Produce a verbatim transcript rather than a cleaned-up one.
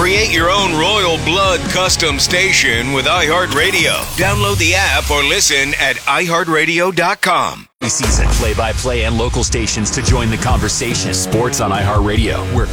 Create your own Royal Blood custom station with iHeartRadio. Download the app or listen at i heart radio dot com. Season play-by-play and local stations to join the conversation. Sports on iHeartRadio, where